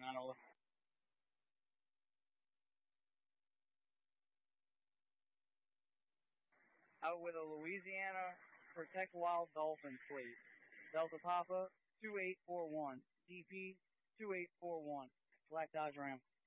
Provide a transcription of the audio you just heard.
Manola. Out with a Louisiana Protect Wild Dolphin fleet. Delta Papa 2841, DP 2841, Black Dodge Ram.